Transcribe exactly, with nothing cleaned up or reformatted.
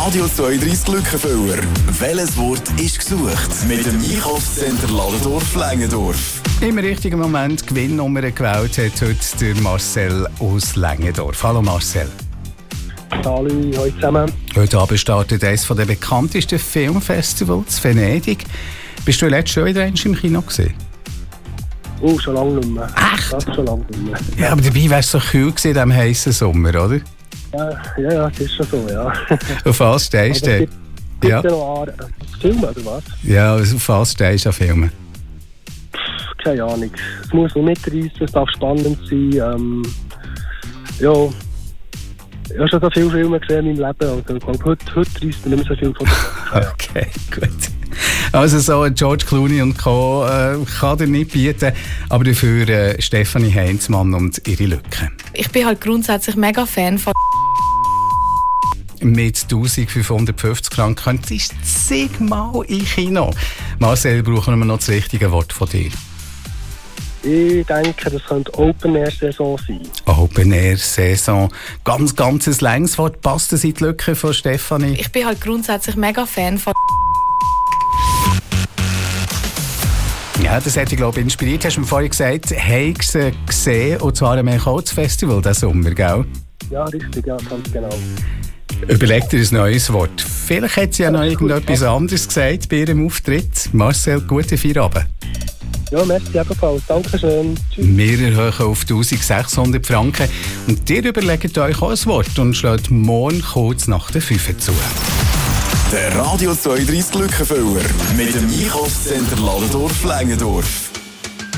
Radio zweiunddreißig Lückenfüller. Welches Wort ist gesucht? Mit dem Einkaufscenter Ladendorf-Längendorf. Im richtigen Moment Gewinnnummer gewählt hat heute der Marcel aus Längendorf. Hallo Marcel. Hallo, hallo zusammen. Heute Abend startet eines der bekanntesten Filmfestivals, Venedig. Bist du letztes Jahr wieder im Kino gewesen? Oh, schon lange nicht mehr. Echt? Das schon lange nicht mehr. Ja, aber dabei wärst du so kühl gewesen in diesem heißen Sommer, oder? Ja, ja, ja, das ist schon so, ja. Auf was stehst du? Gibt es Ja. ja noch äh, Filme, oder was? Ja, auf was stehst du an Filmen? Pff, keine Ahnung. Es muss nicht mitreißen, es darf spannend sein. Ähm, ja, ich habe schon so viele Filme gesehen in meinem Leben. Also, ich glaube, heute, heute reisst nicht mehr so viel von der ja. Okay, gut. Also so George Clooney und Co. Äh, kann dir nicht bieten, aber dafür äh, Stefanie Heinzmann und ihre Lücke. Ich bin halt grundsätzlich mega Fan von Mit eintausendfünfhundertfünfzig Franken könntest du zigmal in Kino. Marcel, brauchen wir noch das richtige Wort von dir. Ich denke, das könnte Open-Air-Saison sein. Open-Air-Saison. Ganz, ganz ein länges Wort. Passt das in die Lücke von Stefanie? Ich bin halt grundsätzlich mega Fan von Ja, das hat dich, glaube ich, inspiriert. Hast du mir vorhin gesagt, hast du gesehen, und zwar am Echholz-Festival diesen Sommer, gell? Ja, richtig, ja, ganz genau. Überleg dir ein neues Wort. Vielleicht hat sie ja noch irgendetwas anderes gesagt bei ihrem Auftritt. Marcel, gute Feierabend. Ja, merci ebenfalls. Dankeschön. Tschüss. Wir erhöhen auf eintausendsechshundert Franken. Und ihr überlegt euch auch ein Wort und schlägt morgen kurz nach der fünf zu. Der Radio zweiunddreißig Lückenfüller. Mit dem Einkaufscenter Ladendorf-Längendorf.